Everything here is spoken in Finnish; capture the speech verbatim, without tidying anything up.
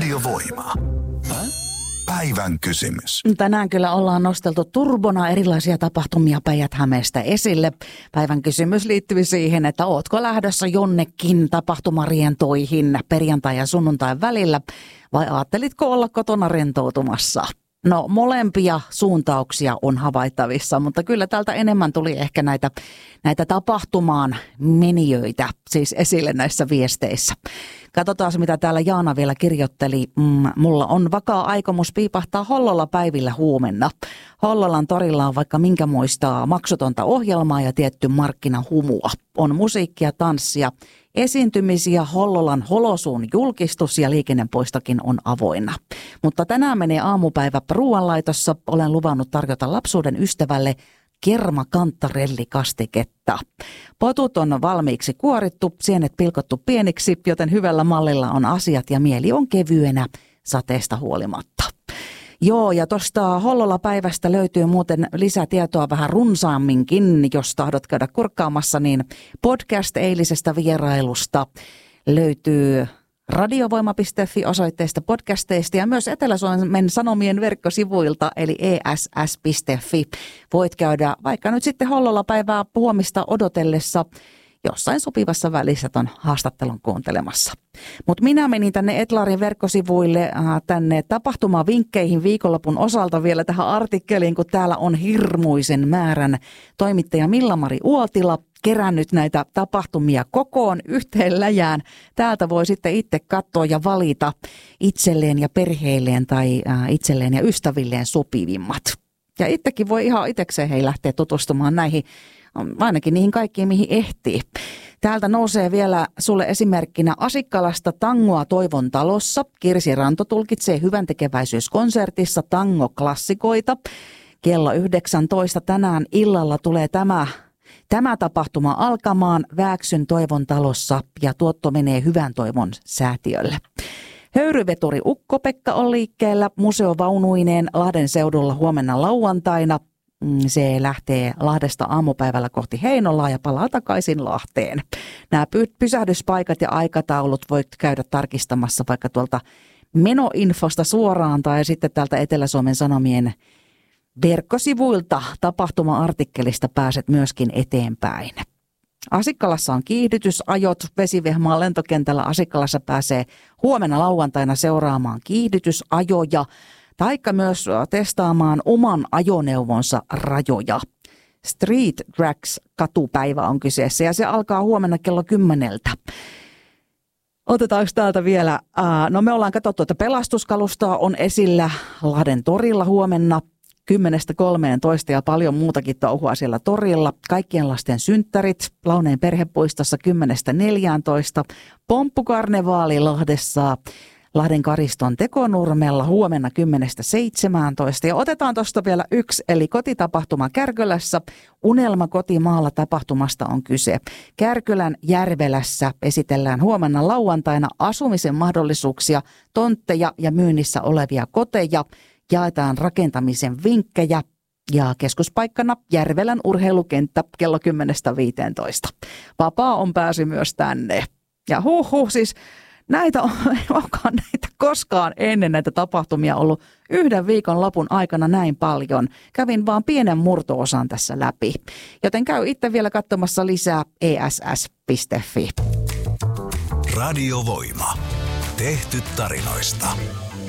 Radiovoima. Päivän kysymys. Tänään kyllä ollaan nosteltu turbona erilaisia tapahtumia Päijät-Hämeestä esille. Päivän kysymys liittyy siihen, että ootko lähdössä jonnekin tapahtumarientoihin perjantai- ja sunnuntain välillä vai ajattelitko olla kotona rentoutumassa? No molempia suuntauksia on havaittavissa, mutta kyllä täältä enemmän tuli ehkä näitä, näitä tapahtumaan menijöitä siis esille näissä viesteissä. Katsotaan, mitä täällä Jaana vielä kirjoitteli. Mm, mulla on vakaa aikomus piipahtaa Hollolla päivillä huomenna. Hollolan torilla on vaikka minkä muistaa maksutonta ohjelmaa ja tietty markkinahumua. On musiikkia, tanssia, esiintymisiä, Hollolan Holosuun julkistus ja liikennepoistokin on avoinna. Mutta tänään menee aamupäivä ruoanlaitossa. Olen luvannut tarjota lapsuuden ystävälle kermakantarellikastiketta. Potut on valmiiksi kuorittu, sienet pilkottu pieniksi, joten hyvällä mallilla on asiat ja mieli on kevyenä sateesta huolimatta. Joo, ja tuosta Hollola päivästä löytyy muuten lisätietoa vähän runsaamminkin, jos tahdot käydä kurkkaamassa, niin podcast eilisestä vierailusta löytyy radiovoima piste fi osoitteesta podcasteista ja myös Etelä-Suomen Sanomien verkkosivuilta eli e s s piste fi. Voit käydä vaikka nyt sitten Hollola päivää huomista odotellessa jossain sopivassa välissä ton haastattelun kuuntelemassa. Mutta minä menin tänne Etlarin verkkosivuille äh, tänne tapahtumavinkkeihin viikonlopun osalta vielä tähän artikkeliin, kun täällä on hirmuisen määrän toimittaja Milla-Mari Uotila kerännyt näitä tapahtumia kokoon yhteen läjään. Täältä voi sitten itse katsoa ja valita itselleen ja perheilleen tai äh, itselleen ja ystävilleen sopivimmat. Ja itsekin voi ihan itsekseen hei lähteä tutustumaan näihin, ainakin niihin kaikkiin, mihin ehtii. Täältä nousee vielä sulle esimerkkinä Asikkalasta tangoa Toivon talossa. Kirsi Ranto tulkitsee hyväntekeväisyyskonsertissa tangoklassikoita. Kello yhdeksäntoista tänään illalla tulee tämä, tämä tapahtuma alkamaan Vääksyn Toivon talossa ja tuotto menee Hyvän Toivon säätiölle. Höyryveturi Ukko-Pekka on liikkeellä museovaunuineen Lahden seudulla huomenna lauantaina. Se lähtee Lahdesta aamupäivällä kohti Heinolaa ja palaa takaisin Lahteen. Nämä pysähdyspaikat ja aikataulut voit käydä tarkistamassa vaikka tuolta menoinfosta suoraan tai sitten täältä Etelä-Suomen Sanomien verkkosivuilta tapahtuma-artikkelista pääset myöskin eteenpäin. Asikkalassa on kiihdytysajot. Vesivehmaan lentokentällä Asikkalassa pääsee huomenna lauantaina seuraamaan kiihdytysajoja taikka myös testaamaan oman ajoneuvonsa rajoja. Street Tracks katupäivä on kyseessä ja se alkaa huomenna kello kymmeneltä. Otetaanko täältä vielä? No me ollaan katsottu, että pelastuskalustoa on esillä Lahden torilla huomenna kymmenestä kolmeentoista ja paljon muutakin touhua siellä torilla. Kaikkien lasten synttärit Launeen perhepuistossa kymmenestä neljääntoista. Pomppukarnevaali Lahdessa Lahden Kariston Tekonurmella huomenna kymmenestä seitsemääntoista. Ja otetaan tuosta vielä yksi, eli kotitapahtuma Kärkölässä. Unelma kotimaalla tapahtumasta on kyse. Kärkölän Järvelässä esitellään huomenna lauantaina asumisen mahdollisuuksia, tontteja ja myynnissä olevia koteja. Jaetaan rakentamisen vinkkejä ja keskuspaikkana Järvelän urheilukenttä kello kymmenestä viiteentoista. Vapaa on pääsy myös tänne. Ja huh huh, siis näitä on, ei olekaan näitä koskaan ennen näitä tapahtumia ollut yhden viikon lopun aikana näin paljon. Kävin vaan pienen murto-osan tässä läpi. Joten käy itse vielä katsomassa lisää e s s piste fi. Radiovoima. Tehty tarinoista.